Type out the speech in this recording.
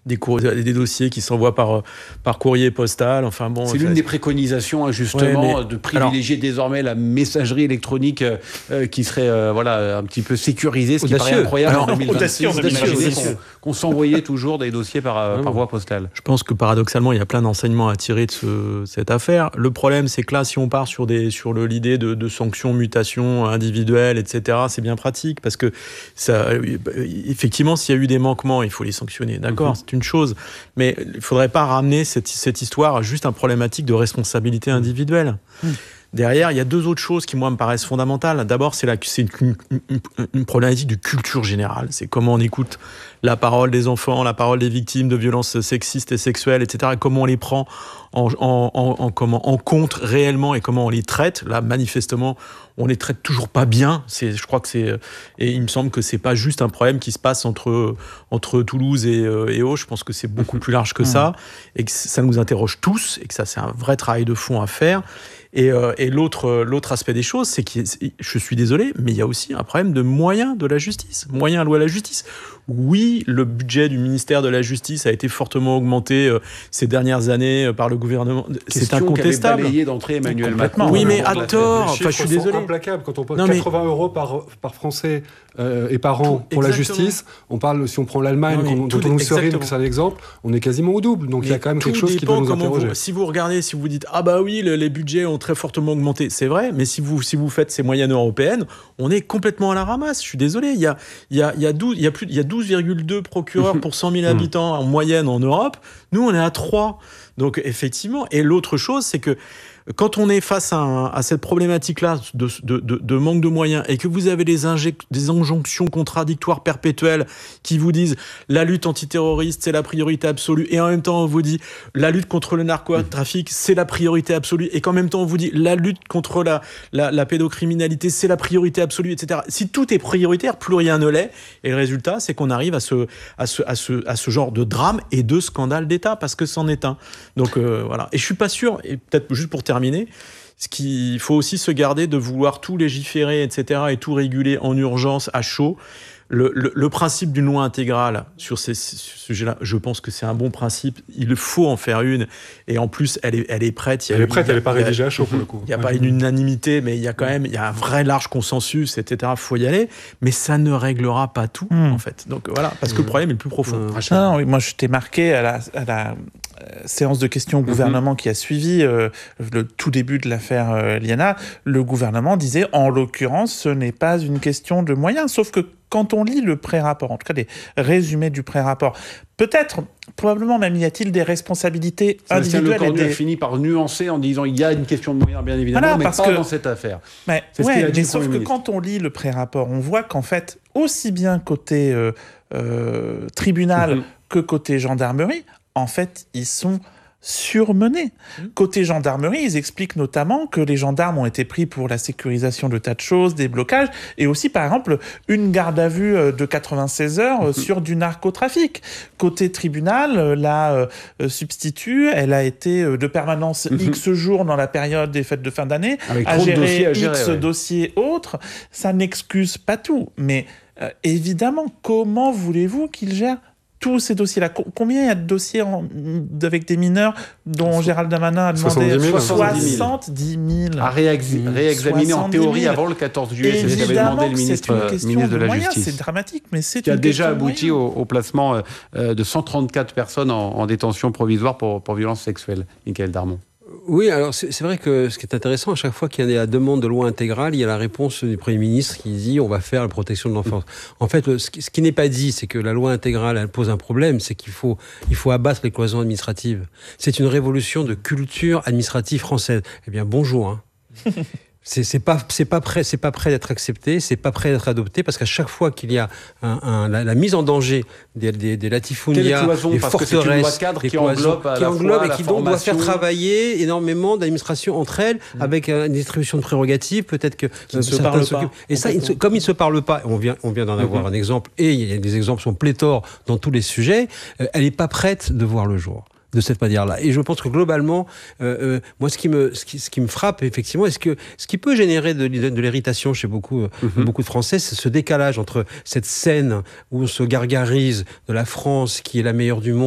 des dossiers qui s'envoient par courrier postal. Enfin bon, c'est l'une des préconisations, justement, de privilégier désormais la messagerie électronique qui serait un petit peu sécurisée, ce qui paraît incroyable en 2026. Qu'on s'envoyait toujours des dossiers par voie postale. Je pense que paradoxalement, il y a plein d'enseignements à tirer de cette affaire. Le problème, c'est que là, si on part sur l'idée de sanctions, mutations individuelles, etc., c'est bien pratique parce que effectivement, s'il y a eu des manquements, il faut les sanctionner. D'accord, c'est une chose, mais il ne faudrait pas ramener cette histoire à juste une problématique de responsabilité individuelle. Derrière, il y a deux autres choses qui, moi, me paraissent fondamentales. D'abord, c'est une problématique de culture générale. C'est comment on écoute la parole des enfants, la parole des victimes de violences sexistes et sexuelles, etc. Et comment on les prend en compte réellement et comment on les traite. Là, manifestement, on les traite toujours pas bien. Je crois que et il me semble que c'est pas juste un problème qui se passe entre Toulouse et Auch. Je pense que c'est beaucoup plus large que ça et que ça nous interroge tous et que ça, c'est un vrai travail de fond à faire. Et l'autre aspect des choses, c'est que je suis désolé, mais il y a aussi un problème de moyens de la justice, moyens alloués à la justice. Oui, le budget du ministère de la Justice a été fortement augmenté ces dernières années par le gouvernement. C'est incontestable. Balayé d'entrée Emmanuel Macron. Oui, mais à tort. Je suis désolé. Implacable quand on parle 80 euros par Français et par an pour la justice. On parle, si on prend l'Allemagne, dont on nous serine, que c'est un exemple, on est quasiment au double. Donc il y a quand même quelque chose qui doit nous interroger. Si vous regardez, si vous dites oui, les budgets ont très fortement augmenté, c'est vrai, mais si vous faites ces moyennes européennes, on est complètement à la ramasse. Je suis désolé. Il y a 12,2 procureurs pour 100 000 habitants en moyenne en Europe. Nous, on est à 3. Donc, effectivement. Et l'autre chose, c'est que quand on est face à cette problématique-là de manque de moyens et que vous avez des injonctions contradictoires perpétuelles qui vous disent la lutte antiterroriste, c'est la priorité absolue, et en même temps, on vous dit la lutte contre le narcotrafic, c'est la priorité absolue, et qu'en même temps, on vous dit la lutte contre la pédocriminalité, c'est la priorité absolue, etc. Si tout est prioritaire, plus rien ne l'est. Et le résultat, c'est qu'on arrive à ce genre de drame et de scandale d'État, parce que c'en est un. Donc, voilà. Et je suis pas sûr, et peut-être juste pour terminer, il faut aussi se garder de vouloir tout légiférer, etc., et tout réguler en urgence, à chaud. Le principe d'une loi intégrale sur ces sujets-là, je pense que c'est un bon principe. Il faut en faire une. Et en plus, elle est prête. Elle n'est pas rédigée à chaud, pour le coup. Il n'y a pas une unanimité, mais il y a quand même un vrai large consensus, etc. Il faut y aller. Mais ça ne réglera pas tout, en fait. Donc voilà, parce que le problème est le plus profond. Oui, moi, je t'ai marqué à la séance de questions au gouvernement qui a suivi le tout début de l'affaire Liana. Le gouvernement disait, en l'occurrence, ce n'est pas une question de moyens. Sauf que quand on lit le pré-rapport, en tout cas les résumés du pré-rapport, probablement même y a-t-il des responsabilités individuelles. Sébastien Lecornu a fini par nuancer en disant il y a une question de moyens, bien évidemment, mais pas dans cette affaire. Mais sauf que quand on lit le pré-rapport, on voit qu'en fait, aussi bien côté tribunal que côté gendarmerie, en fait, ils sont surmenés. Côté gendarmerie, ils expliquent notamment que les gendarmes ont été pris pour la sécurisation de tas de choses, des blocages, et aussi, par exemple, une garde à vue de 96 heures sur du narcotrafic. Côté tribunal, la substitut, elle a été de permanence X jours dans la période des fêtes de fin d'année, à gérer X dossiers autres. Ça n'excuse pas tout, mais évidemment, comment voulez-vous qu'ils gèrent tous ces dossiers-là? Combien il y a de dossiers avec des mineurs dont Gérald Darmanin a demandé 70 000 à réexaminer en théorie avant le 14 juillet. C'est ce qu'avait demandé le ministre de la Justice. C'est dramatique, mais c'est qui a déjà abouti au placement de 134 personnes en détention provisoire pour violences sexuelles. Michaël Darmon. Oui, alors c'est vrai que ce qui est intéressant, à chaque fois qu'il y a la demande de loi intégrale, il y a la réponse du Premier ministre qui dit on va faire la protection de l'enfance. En fait, ce qui n'est pas dit, c'est que la loi intégrale, elle pose un problème, c'est qu'il faut abattre les cloisons administratives. C'est une révolution de culture administrative française. Eh bien, bonjour. C'est pas prêt d'être accepté, c'est pas prêt d'être adopté, parce qu'à chaque fois qu'il y a la mise en danger des latifundia, des forteresses, qui englobe et qui donc doit faire travailler énormément d'administrations entre elles, avec une distribution de prérogatives, peut-être que certains s'occupent. Et ça, comme ils ne se parlent pas, on vient d'en avoir un exemple, et il y a des exemples sont pléthores dans tous les sujets, elle n'est pas prête de voir le jour de cette manière-là. Et je pense que globalement, moi, ce qui me frappe, effectivement, ce qui peut générer de l'irritation chez beaucoup de Français, c'est ce décalage entre cette scène où on se gargarise de la France qui est la meilleure du monde,